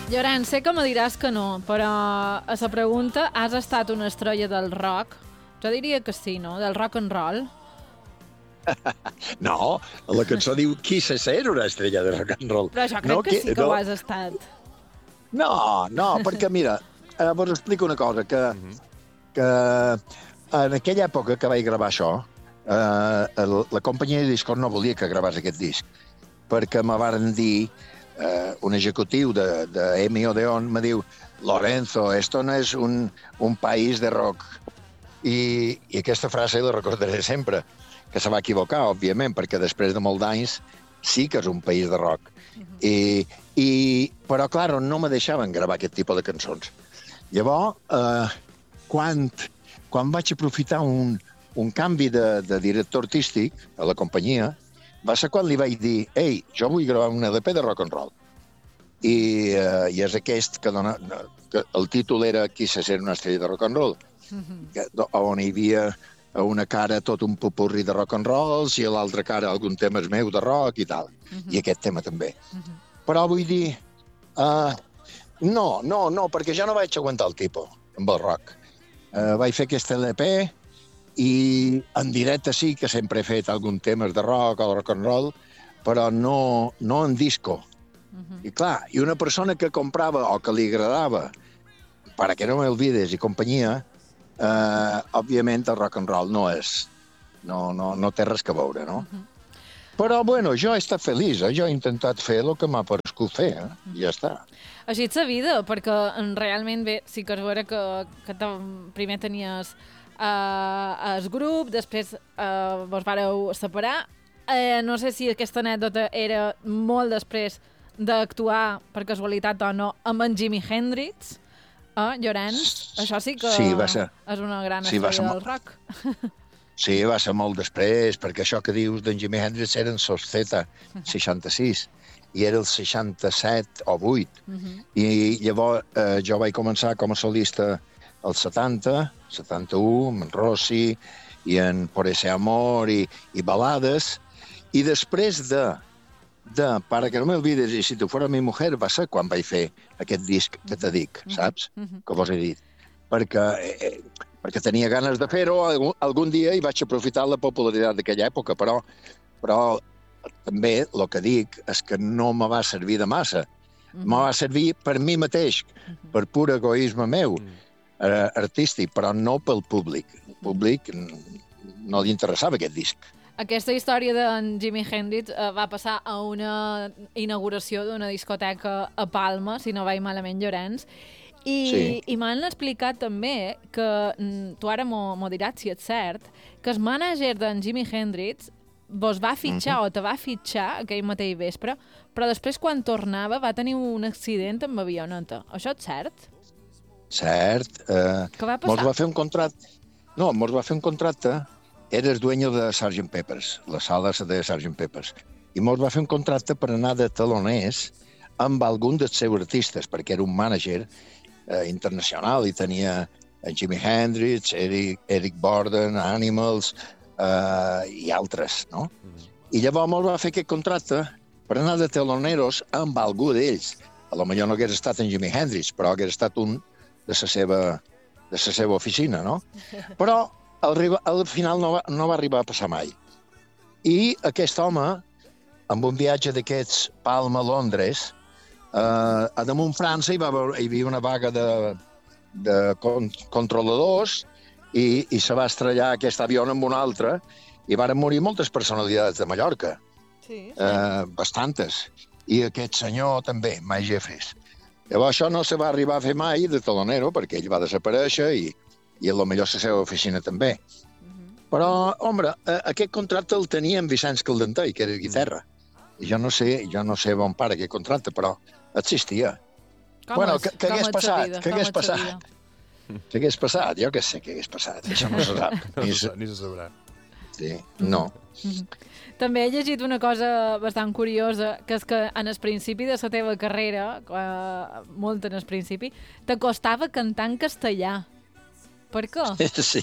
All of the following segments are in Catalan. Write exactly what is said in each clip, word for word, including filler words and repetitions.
Llorenç, sé que me diràs que no, però a la pregunta, has estat una estrella del rock? Jo diria que sí, no? Del rock and roll. No, la cançó diu qui se ser una estrella de rock and roll. Però jo crec no, que, que sí que no, ho has estat. No, no, perquè mira, eh, vos explico una cosa, que, uh -huh. que en aquella època que vaig gravar això, eh, el, la companyia de discos no volia que gravés aquest disc, perquè me varen dir, eh, un executiu de, de E M I Odeon me diu Lorenzo, esto no és un, un país de rock. I, I aquesta frase la recordaré sempre, que se va equivocar, òbviament, perquè després de molts anys sí que és un país de rock. Uh -huh. I, i, però, clar, no me deixaven gravar aquest tipus de cançons. Llavors, eh, quan, quan vaig aprofitar un, un canvi de, de director artístic a la companyia, va ser quan li vaig dir ei, jo vull gravar un L P de rock and roll. I, eh, i és aquest que, dona, que el títol era Qui se ser una estrella de rock and roll, uh-huh. que, on hi havia a una cara tot un popurri de rock and rolls i a l'altra cara algun tema meu de rock i tal. Uh-huh. I aquest tema també. Uh-huh. Però vull dir, uh, no, no, no, perquè ja no vaig aguantar el tipus amb el rock. Uh, vaig fer aquest L P i en directe sí que sempre he fet algun temes de rock o de rock and roll, però no, no en disco. Uh-huh. I clar, i una persona que comprava o que li agradava Para que no me olvides i companyia, eh, òbviament el rock and roll no és, no, no, no té res que veure, no? Uh-huh. Però, bueno, jo he estat feliç, eh? Jo he intentat fer el que m'ha parescut fer, eh? Uh-huh. I ja està. Així és la vida, perquè realment bé, sí que és vera que, que primer tenies uh, el grup, després uh, vos vareu separar. Uh, no sé si aquesta anècdota era molt després d'actuar, per casualitat o no, amb en Jimi Hendrix. Eh, Llorenç? Això sí que sí, va ser. És una gran sí, estrella del rock. Sí, va ser molt després, perquè això que dius d'en Jimi Hendrix eren sos Z, seixanta-sis, i era el seixanta-set o vuit. Uh-huh. I llavors eh, jo vaig començar com a solista al setanta, setanta-u, amb en Rossi, i en Por ese amor, i, i balades, i després de de Para que no me olvides i Si tu fuera mi mujer va ser quan vaig fer aquest disc que te dic, saps? Uh-huh. Que vos he dit. Perquè, eh, perquè tenia ganes de fer-ho algun, algun dia i vaig aprofitar la popularitat d'aquella època, però, però també el que dic és que no me va servir de massa. Uh-huh. Me va servir per mi mateix, uh-huh. per pur egoisme meu, uh-huh. eh, artístic, però no pel públic. El públic no li interessava aquest disc. Aquesta història d'en Jimi Hendrix eh, va passar a una inauguració d'una discoteca a Palma, si no vaig malament, Llorenç, i, sí. i m'han explicat també que, tu ara m'ho diràs si és cert, que el mànager d'en Jimi Hendrix vos va fitxar uh-huh. o te va fitxar aquell mateix vespre, però després quan tornava va tenir un accident amb avioneta. Això és cert? Cert. Eh, Què va passar? Mos va fer un contracte. No, mos va fer un contracte. Era el dueño de sergeant Pepper's, la sala de sergeant Pepper's, i mos va fer un contracte per anar de taloners amb algun dels seus artistes, perquè era un mànager eh, internacional i tenia en Jimi Hendrix, Eric, Eric Borden, Animals eh, i altres, no? Mm-hmm. I llavors mos va fer aquest contracte per anar de taloneros amb algú d'ells. A lo millor no hagués estat en Jimi Hendrix, però hagués estat un de la seva, de la seva oficina, no? Però Al, al final no va, no va arribar a passar mai. I aquest home, amb un viatge d'aquests Palma-Londres, eh, a damunt França hi, va, hi havia una vaga de, de con, controladors i, i se va estrellar aquest avió amb un altre i varen morir moltes personalitats de Mallorca. Sí. Eh, bastantes. I aquest senyor també, Mike Jeffries. Llavors això no se va arribar a fer mai de talonero perquè ell va desaparèixer i i a lo millor la seva oficina també. Uh-huh. Però, home, aquest contracte el tenia en Vicenç Caldentei, que era guitarra. I jo no sé, jo no sé on para aquest contracte, però existia. Com bueno, és, que, que hagués passat, vida, que hagués passat. Que hagués passat, jo què sé què hagués passat. Això no se sap. Ni se, ni se sabrà. Sí, no. Uh-huh. També he llegit una cosa bastant curiosa, que és que en el principi de la teva carrera, eh, molt en el principi, t'acostava cantar en castellà. Per què? Sí,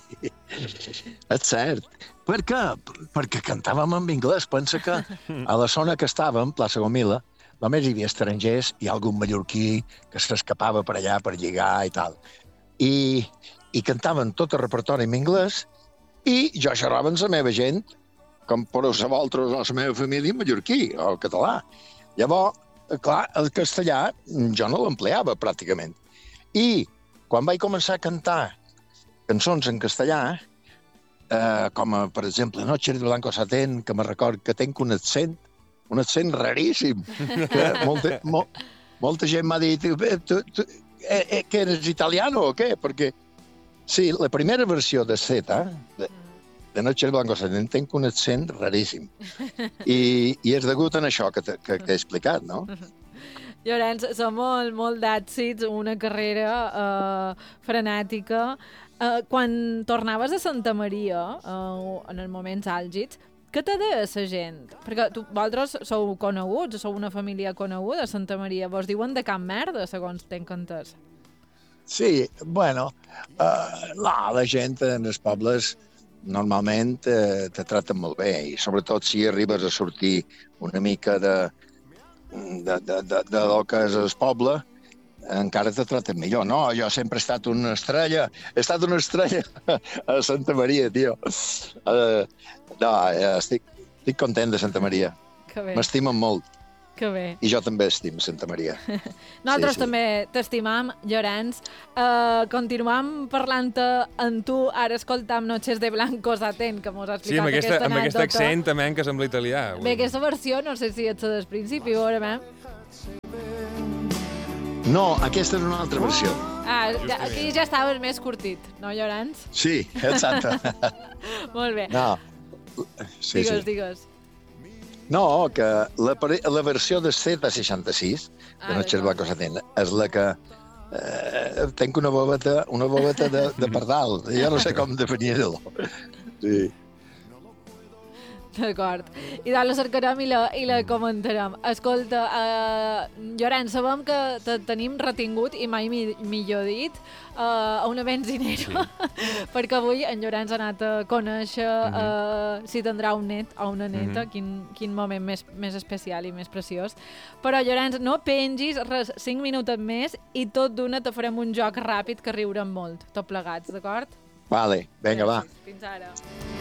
és cert. Per què? Perquè cantàvem en anglès. Pensa que a la zona que estàvem, plaça Gomila, només hi havia estrangers i algun mallorquí que s'escapava per allà per lligar i tal. I, i cantaven tot el repertori en anglès i jo xerrava amb la meva gent, com per a vosaltres o la meva família en mallorquí o el català. Llavors, clar, el castellà jo no l'empleava pràcticament. I quan vaig començar a cantar cançons en castellà, eh, com a, per exemple, Noche de Blanco Satén, que me record que tenc un accent, un accent raríssim, que molta, mo, molta gent m'ha dit eh, tu, tu, eh, eh, que eres italiano o què? Perquè, sí, la primera versió de Zeta, de, de Noche de Blanco Satén, tenc un accent raríssim. I, i és degut a això que, que, que he explicat, no? Llorenç, són molt, molt d'èxits, una carrera eh, frenètica. Eh, quan tornaves a Santa Maria, eh, en els moments àlgids, què te deia la gent? Perquè tu, vosaltres sou coneguts, sou una família coneguda a Santa Maria. Vos diuen de cap merda, segons tenc entès. Sí, bueno, uh, no, la gent en els pobles normalment eh, te traten molt bé i sobretot si arribes a sortir una mica de, de, de, de, de del que és el poble, encara te traten millor. No, jo sempre he estat una estrella, he estat una estrella a Santa Maria, tio. Uh, no, estic, estic content de Santa Maria. M'estimen molt. Que bé. I jo també estimo Santa Maria. Nosaltres sí, sí. també t'estimam, Llorenç. Uh, continuam parlant amb tu. Ara escoltam Noches de Blanco Satén, que mos ha explicat sí, amb aquesta, aquesta amb aquest anècdota. accent també que sembla italià. Bé, aquesta versió no sé si ets del principi, veurem. No, aquesta és una altra versió. Ah, ja, aquí ja estaves més curtit, no, Llorenç? Sí, exacte. Molt bé. No. Sí, digues, sí. digues. No, que la, la versió de Z seixanta-sis, de Ah, Noches Blanco Satén, és la que eh, tenc una bobeta, una bobeta de, de pardal. Jo no sé com definir-ho. Sí. D'acord. I doncs la cercarem i la, i la comentarem. Escolta, uh, Llorenç, sabem que te tenim retingut, i mai mi, millor dit, uh, a una benzinera, sí. perquè avui en Llorenç ha anat a conèixer uh, uh, si tindrà un net o una neta, uh-huh. quin, quin moment més, més especial i més preciós. Però, Llorenç, no pengis res, cinc minuts més i tot d'una te farem un joc ràpid que riurem molt, tot plegats, d'acord? Vale, vinga, va. Fins ara.